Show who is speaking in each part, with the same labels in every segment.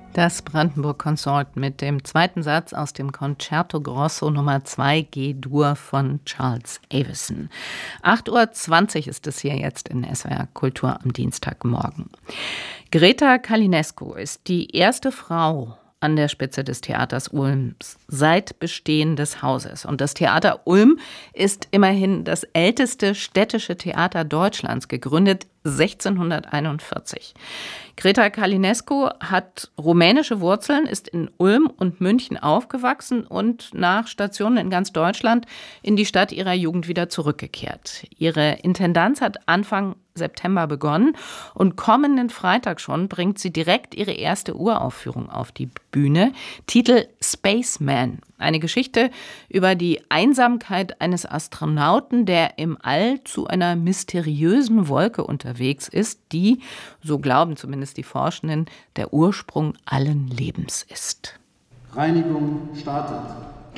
Speaker 1: Das Brandenburg Consort mit dem zweiten Satz aus dem Concerto Grosso Nummer 2 G-Dur von Charles Avison. 8:20 Uhr ist es hier jetzt in SWR Kultur am Dienstagmorgen. Greta Calinescu ist die erste Frau an der Spitze des Theaters Ulms seit Bestehen des Hauses. Und das Theater Ulm ist immerhin das älteste städtische Theater Deutschlands, gegründet 1641. Greta Calinescu hat rumänische Wurzeln, ist in Ulm und München aufgewachsen und nach Stationen in ganz Deutschland in die Stadt ihrer Jugend wieder zurückgekehrt. Ihre Intendanz hat Anfang September begonnen und kommenden Freitag schon bringt sie direkt ihre erste Uraufführung auf die Bühne. Titel Spaceman, eine Geschichte über die Einsamkeit eines Astronauten, der im All zu einer mysteriösen Wolke unterwegs ist, die, so glauben zumindest die Forschenden, der Ursprung allen Lebens ist.
Speaker 2: Reinigung startet.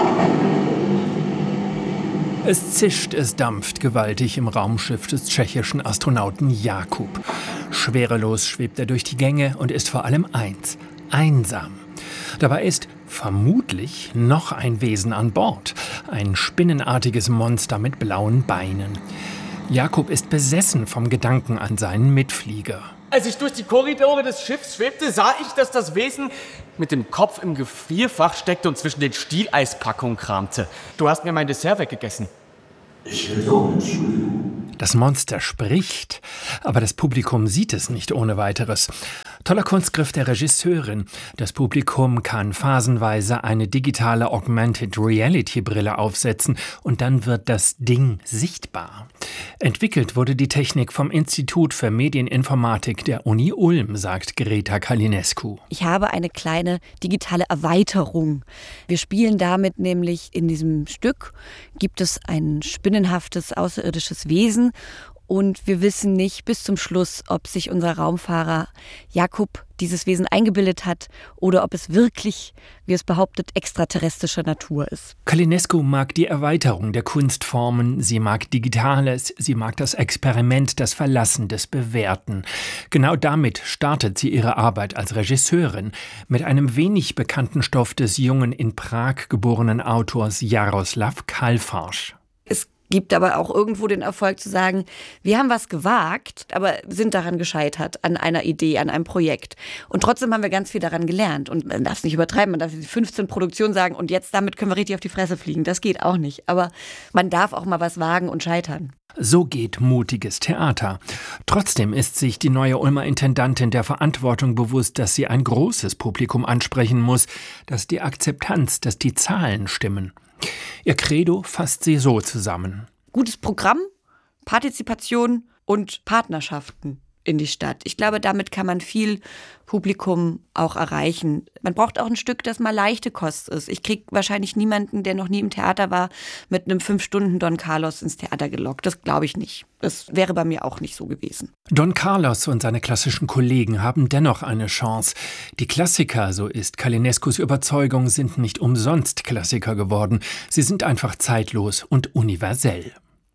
Speaker 3: Es zischt, es dampft gewaltig im Raumschiff des tschechischen Astronauten Jakub. Schwerelos schwebt er durch die Gänge und ist vor allem eins: einsam. Dabei ist vermutlich noch ein Wesen an Bord. Ein spinnenartiges Monster mit blauen Beinen. Jakub ist besessen vom Gedanken an seinen Mitflieger.
Speaker 4: Als ich durch die Korridore des Schiffs schwebte, sah ich, dass das Wesen mit dem Kopf im Gefrierfach steckte und zwischen den Stieleipackungen kramte. Du hast mir mein Dessert weggegessen.
Speaker 2: Ich hätte um Entschuldigung.
Speaker 3: Das Monster spricht, aber das Publikum sieht es nicht ohne weiteres. Toller Kunstgriff der Regisseurin. Das Publikum kann phasenweise eine digitale Augmented Reality Brille aufsetzen und dann wird das Ding sichtbar. Entwickelt wurde die Technik vom Institut für Medieninformatik der Uni Ulm, sagt Greta Calinescu.
Speaker 5: Ich habe eine kleine digitale Erweiterung. Wir spielen damit nämlich in diesem Stück, gibt es ein spinnenhaftes außerirdisches Wesen und wir wissen nicht bis zum Schluss, ob sich unser Raumfahrer Jakub dieses Wesen eingebildet hat oder ob es wirklich, wie es behauptet, extraterrestrischer Natur ist.
Speaker 3: Calinescu mag die Erweiterung der Kunstformen, sie mag Digitales, sie mag das Experiment, das Verlassen des Bewährten. Genau damit startet sie ihre Arbeit als Regisseurin, mit einem wenig bekannten Stoff des jungen in Prag geborenen Autors Jaroslav Kalfarsch.
Speaker 5: Es gibt aber auch irgendwo den Erfolg zu sagen, wir haben was gewagt, aber sind daran gescheitert, an einer Idee, an einem Projekt. Und trotzdem haben wir ganz viel daran gelernt. Und man darf es nicht übertreiben, man darf 15 Produktionen sagen und jetzt damit können wir richtig auf die Fresse fliegen. Das geht auch nicht. Aber man darf auch mal was wagen und scheitern.
Speaker 3: So geht mutiges Theater. Trotzdem ist sich die neue Ulmer Intendantin der Verantwortung bewusst, dass sie ein großes Publikum ansprechen muss, dass die Akzeptanz, dass die Zahlen stimmen. Ihr Credo fasst sie so zusammen:
Speaker 5: Gutes Programm, Partizipation und Partnerschaften in die Stadt. Ich glaube, damit kann man viel Publikum auch erreichen. Man braucht auch ein Stück, das mal leichte Kost ist. Ich kriege wahrscheinlich niemanden, der noch nie im Theater war, mit einem 5-Stunden Don Carlos ins Theater gelockt. Das glaube ich nicht. Das wäre bei mir auch nicht so gewesen.
Speaker 3: Don Carlos und seine klassischen Kollegen haben dennoch eine Chance. Die Klassiker, so ist Calinescus Überzeugung, sind nicht umsonst Klassiker geworden. Sie sind einfach zeitlos und universell.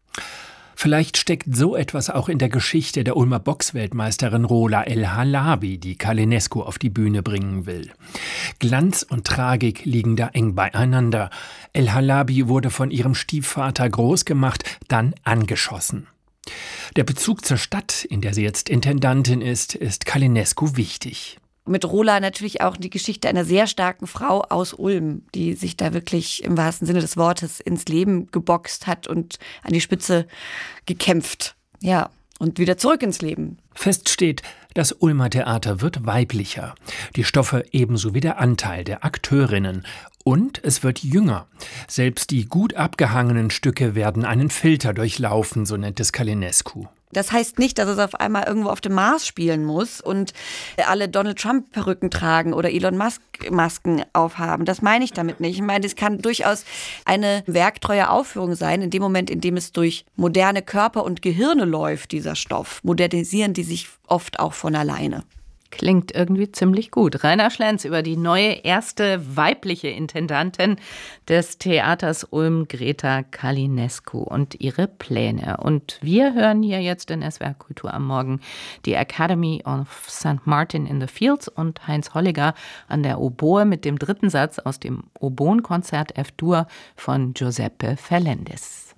Speaker 3: Vielleicht steckt so etwas auch in der Geschichte der Ulmer Boxweltmeisterin Rola El-Halabi, die Calinescu auf die Bühne bringen will. Glanz und Tragik liegen da eng beieinander. El-Halabi wurde von ihrem Stiefvater groß gemacht, dann angeschossen. Der Bezug zur Stadt, in der sie jetzt Intendantin ist Calinescu wichtig.
Speaker 5: Mit Rola natürlich auch die Geschichte einer sehr starken Frau aus Ulm, die sich da wirklich im wahrsten Sinne des Wortes ins Leben geboxt hat und an die Spitze gekämpft. Ja, und wieder zurück ins Leben.
Speaker 3: Fest steht, das Ulmer Theater wird weiblicher. Die Stoffe ebenso wie der Anteil der Akteurinnen. Und es wird jünger. Selbst die gut abgehangenen Stücke werden einen Filter durchlaufen, so nennt es Calinescu.
Speaker 5: Das heißt nicht, dass es auf einmal irgendwo auf dem Mars spielen muss und alle Donald Trump-Perücken tragen oder Elon Musk-Masken aufhaben. Das meine ich damit nicht. Ich meine, es kann durchaus eine werktreue Aufführung sein, in dem Moment, in dem es durch moderne Körper und Gehirne läuft, dieser Stoff. Modernisieren die sich oft auch von alleine.
Speaker 1: Klingt irgendwie ziemlich gut. Rainer Schlenz über die neue erste weibliche Intendantin des Theaters Ulm, Greta Calinescu, und ihre Pläne. Und wir hören hier jetzt in SWR Kultur am Morgen die Academy of St. Martin in the Fields und Heinz Holliger an der Oboe mit dem dritten Satz aus dem Oboenkonzert F-Dur von Giuseppe Ferlendis.